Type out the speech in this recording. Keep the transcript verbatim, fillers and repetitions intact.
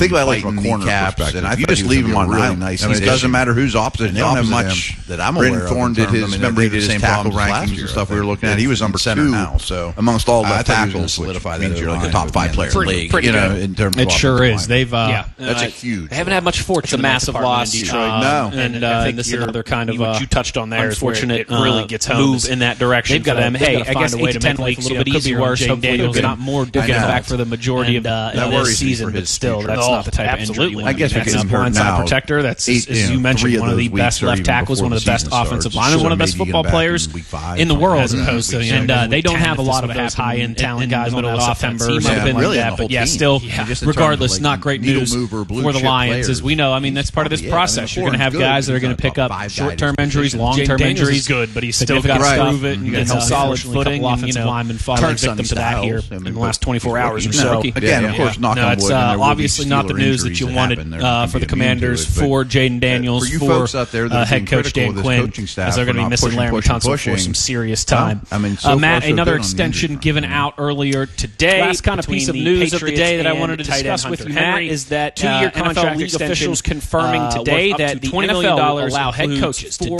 think about it like fighting from a corner kneecaps, perspective. and I If you thought just he was leave gonna him on be an really island, nice I mean, it addition. doesn't matter who's opposite. And They the don't have opposite much him that I'm Brendan aware of Thorne in did terms of- his. I mean, Remember, they he did did the his same tackle problems last rankings year, and stuff I we were think. looking at. He was In number center two now, so amongst all I left thought he was gonna tackles, which solidify that means you're like a line top with five him player in the in the league. league. Pretty You know, good. in terms of It sure offensive is. line. They've uh, yeah, That's uh, a huge. They haven't had much fortune. It's a in that massive department loss. in Detroit. Um, No. and and uh, I I think think this is your- another kind of what uh, you touched on there. is where unfortunate it really uh, gets home. move is in that direction. They've got for them. to Hey, they've I got guess to find a way eight to to ten make life weeks. a You little know, bit could be easier. worse. Jake Hopefully, Daniels it's not not more. He'll I get know. back for the majority And, of uh, of that this worries me season, for but his still, future. that's Oh, not the type absolutely. of injury. I guess that's because a he's hurt blindside now, protector. That's eight, as you know, you mentioned, three of one of the those best weeks or left even tackles, before one of the the best season offensive starts. linemen, So one of the best maybe football get him back players in week five, in the world. as opposed to, to, and uh, they don't have a lot of those those high high-end talent in guys the in the middle of offense. September. He might have been really like in that, the whole but yeah, team. still, Yeah. Just in terms regardless, of, like, not great needle news mover, blue for the chip Lions, as players. we know. I mean, that's part of this He's probably- process. yeah, I You're going to have mean, Ford's guys that are good. going to He's pick a up top five guy short-term at his injuries, position. long-term Jane Daniels injuries. is good, but he's But still they've got got to to Right. prove it and You get got a solid unfortunately, a footing. opinion, offensive you know, linemen falling turned victim to that here I mean, in the but last twenty-four he's hours or rookie. so. No, Again, Yeah, of course, yeah. knock No, on it's wood. uh, and there will be obviously not the Steeler news that injuries you that wanted happen. There uh, can for be the immune to Commanders, it, but, for Jaden Daniels, for you for folks out there that uh, are head being coach critical Dan of this Quinn, coaching staff as they're for going to be not missing pushing, Larry pushing, Tunsil for pushing. some serious Well, time. I mean, so uh, Matt, far, so another good on the injury extension front. given Yeah. out earlier today. Last kind of between piece of the news of the Patriots day that I and wanted to tight end discuss with Hunter you, Matt, Henry, is that two-year uh, N F L contract league extension officials confirming uh, today worth up that to the twenty N F million L will dollars allow head includes coaches four